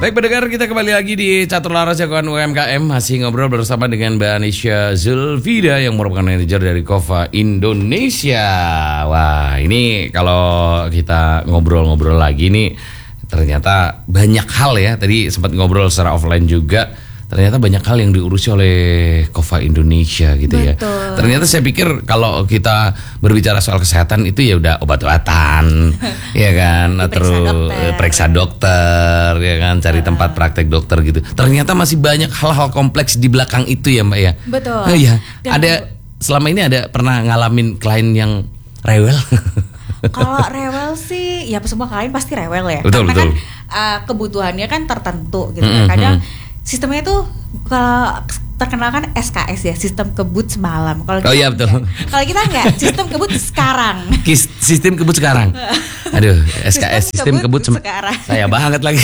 Baik pendengar, kita kembali lagi di Catur Laras Jagoan UMKM. Masih ngobrol bersama dengan Mbak Anisha Zulfida yang merupakan manajer dari Kova Indonesia. Wah, ini kalau kita ngobrol-ngobrol lagi nih, ternyata banyak hal ya. Tadi sempat ngobrol secara offline juga. Ternyata banyak hal yang diurusi oleh Kova Indonesia gitu. Betul. Ya. Ternyata saya pikir kalau kita berbicara soal kesehatan itu ya udah obat-obatan, ya kan, terus periksa dokter, ya kan, cari tempat praktek dokter gitu. Ternyata masih banyak hal-hal kompleks di belakang itu ya Mbak ya. Betul. Iya. Ada selama ini ada pernah ngalamin klien yang rewel? Kalau rewel sih, ya semua klien pasti rewel ya. Betul, karena betul. Kan kebutuhannya kan tertentu gitu. Kadang sistemnya tuh kalau terkenal kan SKS ya, sistem kebut semalam. Kalau kita iya betul. Kalau kita enggak, sistem kebut sekarang. Sistem kebut sekarang. Aduh, SKS sistem kebut sekarang. Saya banget lagi.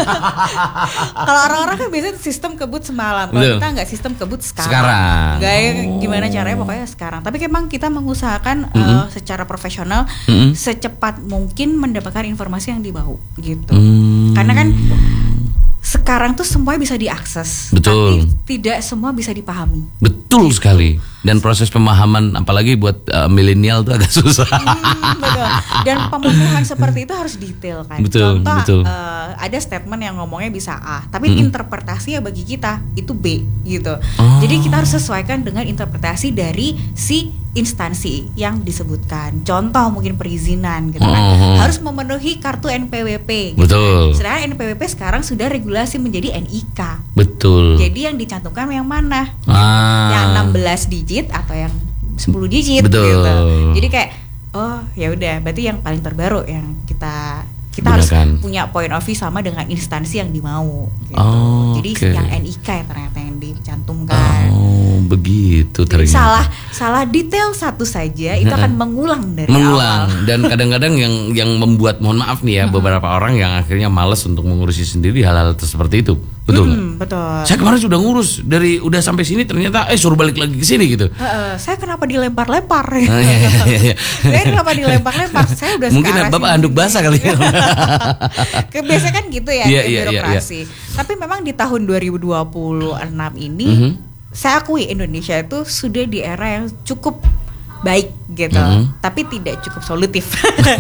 Kalau orang-orang kan biasanya sistem kebut semalam. Kalau kita enggak, sistem kebut sekarang. Gimana caranya pokoknya sekarang. Tapi memang kita mengusahakan secara profesional secepat mungkin mendapatkan informasi yang dimau gitu. Karena kan sekarang tuh semuanya bisa diakses, betul. Tapi tidak semua bisa dipahami. Betul sekali. Dan proses pemahaman, apalagi buat milenial tuh agak susah. Betul. Dan pemenuhan seperti itu harus detail kan. Betul. Contoh, betul. Ada statement yang ngomongnya bisa A, tapi interpretasinya bagi kita itu B gitu. Jadi kita harus sesuaikan dengan interpretasi dari si instansi yang disebutkan. Contoh mungkin perizinan gitu kan, harus memenuhi kartu NPWP. Gitu. Betul. Sedangkan NPWP sekarang sudah regulasi menjadi NIK. Betul. Jadi yang dicantumkan yang mana? Yang 16 digit atau yang 10 digit. Betul. Gitu. Jadi kayak ya udah, berarti yang paling terbaru yang kita harus punya point of view sama dengan instansi yang dimau gitu. Jadi yang NIK ya ternyata yang dicantumkan. Begitu ternyata. Salah detail satu saja itu akan mengulang awal. Dan kadang-kadang yang membuat, mohon maaf nih ya, beberapa orang yang akhirnya malas untuk mengurusi sendiri hal-hal seperti itu. Betul nggak? Betul. Saya kemarin sudah ngurus udah sampai sini, ternyata suruh balik lagi ke sini gitu. Saya kenapa dilempar-lempar? Iya. Saya kenapa dilempar-lempar? Saya udah mungkin Bapak handuk basah kali ya. Biasanya kan gitu ya, birokrasi. Tapi memang di tahun 2026 ini saya akui Indonesia itu sudah di era yang cukup baik gitu, tapi tidak cukup solutif.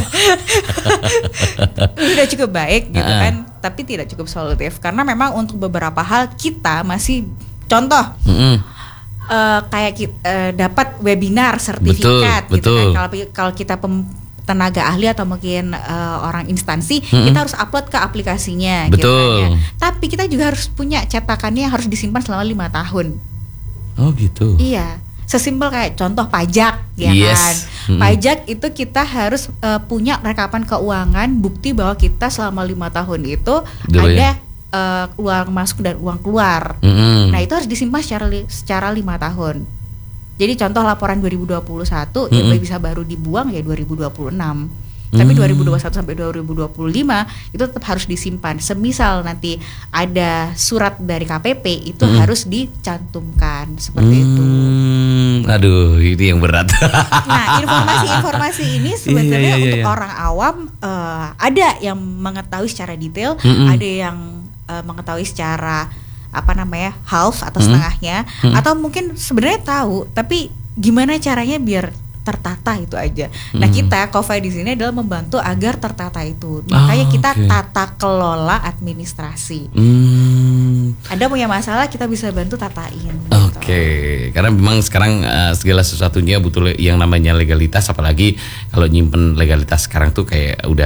Sudah cukup baik gitu kan, tapi tidak cukup solutif karena memang untuk beberapa hal kita masih contoh kayak dapat webinar sertifikat gitu kan. Kalau kita tenaga ahli atau mungkin orang instansi, kita harus upload ke aplikasinya. Betul. Gitu kan, ya. Tapi kita juga harus punya cetakannya yang harus disimpan selama 5 tahun. Oh gitu. Iya. Sesimpel kayak contoh pajak, ya kan. Pajak itu kita harus punya rekapan keuangan, bukti bahwa kita selama 5 tahun itu ada uang masuk dan uang keluar. Nah itu harus disimpan secara 5 tahun. Jadi contoh laporan 2021 ya bisa baru dibuang ya 2026. Tapi 2021 sampai 2025 itu tetap harus disimpan. Semisal nanti ada surat dari KPP itu harus dicantumkan seperti itu. Aduh, ini yang berat. Nah, informasi ini sebenarnya untuk orang awam ada yang mengetahui secara detail, ada yang mengetahui secara half atau setengahnya, atau mungkin sebenarnya tahu tapi gimana caranya biar tertata itu aja. Nah kita Kova di sini adalah membantu agar tertata itu. Makanya kita tata kelola administrasi. Ada punya masalah kita bisa bantu tatain. Karena memang sekarang segala sesuatunya butuh yang namanya legalitas, apalagi kalau nyimpen legalitas sekarang tuh kayak udah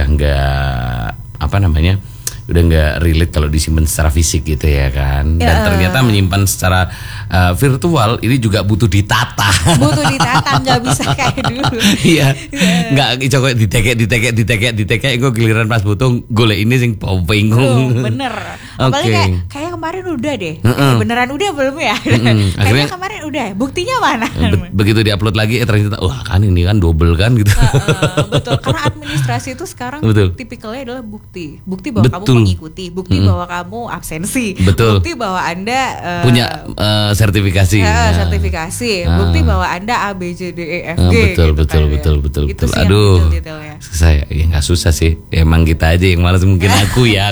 udah nggak relate kalau disimpan secara fisik gitu ya kan. Dan ternyata menyimpan secara virtual ini juga butuh ditata. Nggak bisa kayak dulu. Iya. Nggak coba ditekek gue giliran pas butuh golek ini sing bingung. Bener. Apalagi kayak kemarin udah deh. Beneran udah belum ya? Kayaknya kemarin udah. Buktinya mana? Begitu diupload lagi ternyata wah kan ini kan double kan gitu. Betul. Karena administrasi itu sekarang tipikalnya adalah bukti bahwa kamu mengikuti, bukti bahwa kamu absensi, bukti bahwa Anda punya sertifikasi. Sertifikasi, bukti bahwa Anda A B C D E F G. Betul. Aduh, saya ya nggak susah sih. Emang kita aja yang malas, mungkin aku ya.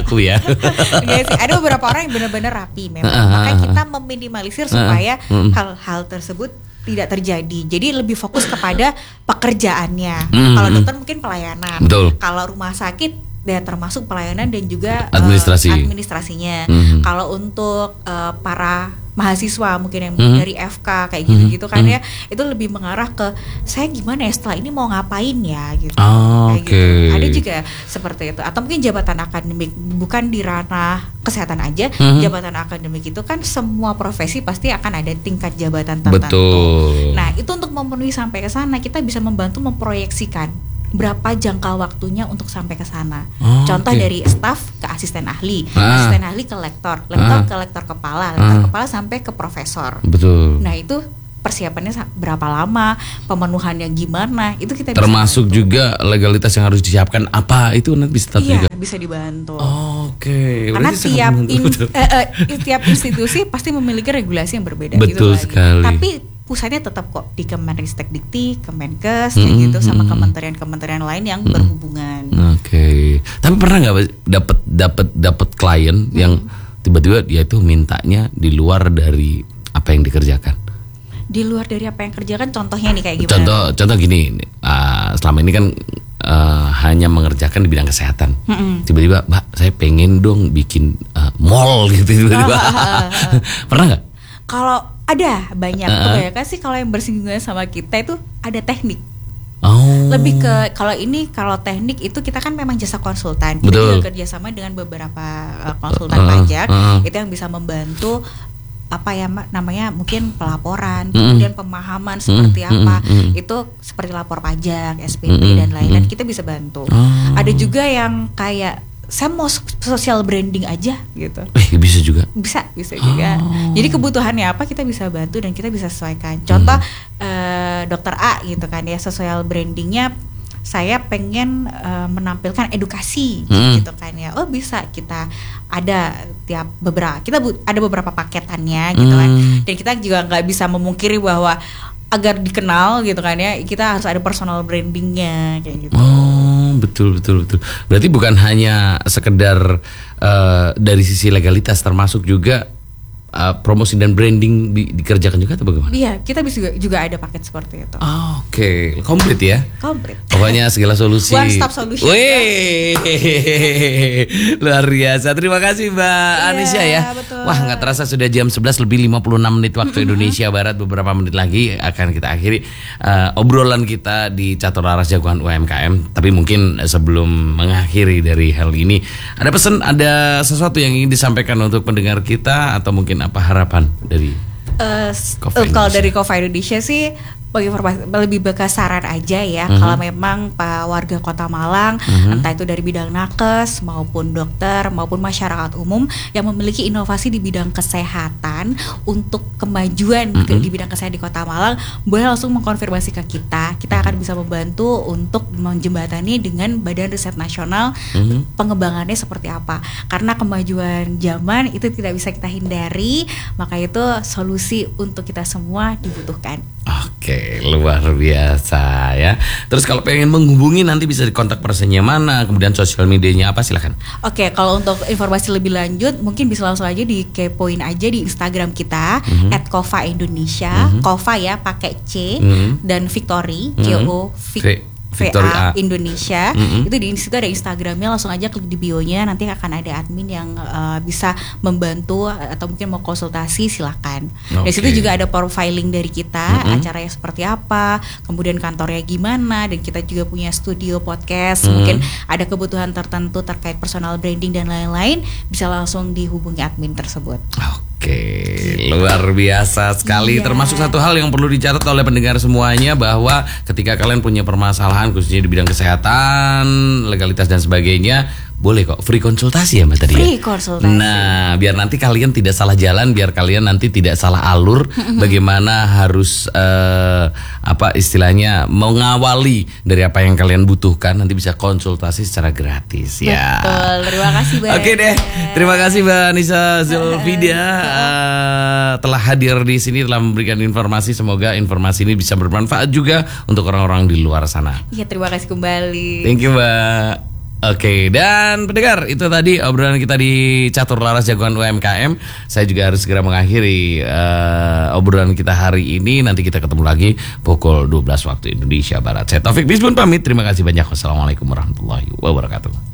Ada beberapa orang yang benar-benar rapi memang. Makanya kita meminimalisir supaya hal-hal tersebut tidak terjadi. Jadi lebih fokus kepada pekerjaannya. Kalau dokter mungkin pelayanan. Kalau rumah sakit ya termasuk pelayanan dan juga administrasinya. Kalau untuk para mahasiswa mungkin yang dari FK kayak gitu-gitu kan ya, itu lebih mengarah ke saya gimana ya setelah ini mau ngapain ya gitu. Kayak gitu. Ada juga seperti itu. Atau mungkin jabatan akademik, bukan di ranah kesehatan aja, jabatan akademik itu kan semua profesi pasti akan ada tingkat jabatan tertentu. Nah, itu untuk memenuhi sampai ke sana kita bisa membantu memproyeksikan berapa jangka waktunya untuk sampai ke sana. Contoh dari staf ke asisten ahli, asisten ahli ke lektor ke lektor kepala, lektor kepala sampai ke profesor. Betul. Nah, itu persiapannya berapa lama, pemenuhannya gimana, itu kita termasuk bisa juga legalitas yang harus disiapkan apa itu nanti bisa juga. Bisa dibantu. Karena tiap institusi pasti memiliki regulasi yang berbeda. Betul gitu sekali. Tapi pusatnya tetap kok di Kemenristek-Dikti, Kemenkes, kayak gitu, sama kementerian-kementerian lain yang berhubungan. Tapi pernah nggak dapat klien yang tiba-tiba dia itu mintanya di luar dari apa yang dikerjakan? Di luar dari apa yang kerjakan, contohnya nih kayak gimana? Contoh gini, selama ini kan hanya mengerjakan di bidang kesehatan. Tiba-tiba, Mbak, saya pengen dong bikin mall gitu tiba-tiba. Pernah nggak? Kalau ada banyak, kebanyakan sih kalau yang bersinggungan sama kita itu ada teknik. Lebih ke kalau teknik itu kita kan memang jasa konsultan. Kita juga kerjasama dengan beberapa konsultan pajak itu yang bisa membantu apa ya namanya mungkin pelaporan, kemudian pemahaman seperti apa itu seperti lapor pajak, SPP dan lain-lain kita bisa bantu. Ada juga yang kayak saya mau social branding aja gitu. Bisa juga. Bisa juga. Jadi kebutuhannya apa kita bisa bantu dan kita bisa sesuaikan. Contoh dokter A gitu kan ya, social brandingnya saya pengen menampilkan edukasi gitu kan ya. Bisa kita ada ada beberapa paketannya gitu kan. Dan kita juga nggak bisa memungkiri bahwa agar dikenal gitu kan ya, kita harus ada personal brandingnya kayak gitu. Betul. Berarti bukan hanya sekedar dari sisi legalitas, termasuk juga promosi dan branding dikerjakan juga atau bagaimana? Iya, kita bisa juga ada paket seperti itu. Komplit ya? Komplit. Pokoknya segala solusi. One stop solution. Luar biasa. Terima kasih Mbak Anisya ya. Betul. Wah, nggak terasa sudah jam 11 lebih 56 menit waktu Indonesia Barat. Beberapa menit lagi akan kita akhiri obrolan kita di Catur Laras Jagoan UMKM. Tapi mungkin sebelum mengakhiri dari hal ini, ada pesan, ada sesuatu yang ingin disampaikan untuk pendengar kita atau mungkin apa harapan dari kalau dari Kova Indonesia sih lebih bekas saran aja ya. Kalau memang Pak warga Kota Malang, entah itu dari bidang nakes maupun dokter maupun masyarakat umum yang memiliki inovasi di bidang kesehatan untuk kemajuan di bidang kesehatan di Kota Malang, boleh langsung mengkonfirmasi ke kita. Kita akan bisa membantu untuk menjembatani dengan Badan Riset Nasional pengembangannya seperti apa. Karena kemajuan zaman itu tidak bisa kita hindari, maka itu solusi untuk kita semua dibutuhkan. Luar biasa ya. Terus kalau pengen menghubungi nanti bisa dikontak personnya mana, kemudian sosial medianya apa, silakan. Kalau untuk informasi lebih lanjut mungkin bisa langsung aja dikepoin aja di Instagram kita @kova-indonesia. Kova ya pakai C dan Victory KO VA Indonesia. Itu di situ ada Instagramnya, langsung aja klik di bio-nya, nanti akan ada admin yang bisa membantu atau mungkin mau konsultasi, silakan. Di situ juga ada profiling dari kita, acaranya seperti apa, kemudian kantornya gimana, dan kita juga punya studio podcast. Mungkin ada kebutuhan tertentu terkait personal branding dan lain-lain, bisa langsung dihubungi admin tersebut. Luar biasa sekali. Termasuk satu hal yang perlu dicatat oleh pendengar semuanya, bahwa ketika kalian punya permasalahan khususnya di bidang kesehatan, legalitas dan sebagainya, boleh kok free konsultasi ya Mbak tadi. Free konsultasi. Nah, biar nanti kalian tidak salah jalan, biar kalian nanti tidak salah alur, bagaimana harus apa istilahnya mengawali dari apa yang kalian butuhkan, nanti bisa konsultasi secara gratis ya. Betul, terima kasih banyak. Oke deh, terima kasih Mbak Nisa Zulfidia telah hadir di sini, telah memberikan informasi. Semoga informasi ini bisa bermanfaat juga untuk orang-orang di luar sana. Iya, terima kasih kembali. Thank you Mbak. Oke, dan pendengar, itu tadi obrolan kita di Catur Laras Jagoan UMKM. Saya juga harus segera mengakhiri obrolan kita hari ini. Nanti kita ketemu lagi pukul 12 waktu Indonesia Barat. Saya Taufik Bisbun pamit. Terima kasih banyak. Wassalamualaikum warahmatullahi wabarakatuh.